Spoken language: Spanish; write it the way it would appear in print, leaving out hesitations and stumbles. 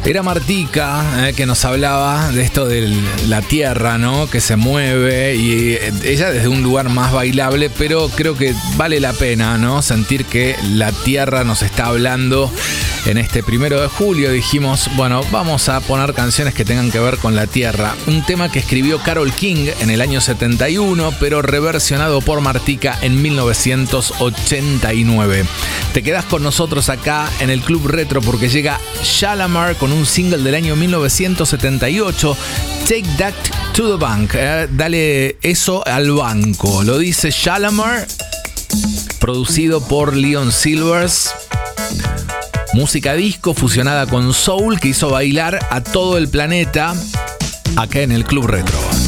Era Martika que nos hablaba de esto de la tierra, ¿no? Que se mueve, y ella desde un lugar más bailable, pero creo que vale la pena, ¿no? Sentir que la tierra nos está hablando en este 1 de julio. Dijimos, bueno, vamos a poner canciones que tengan que ver con la tierra. Un tema que escribió Carole King en el año 71, pero reversionado por Martika en 1989. Te quedás con nosotros acá en el Club Retro porque llega Shalamar con un single del año 1978, Take That to the Bank. Dale eso al banco. Lo dice Shalamar, producido por Leon Silvers. Música disco fusionada con soul que hizo bailar a todo el planeta acá en el Club Retro.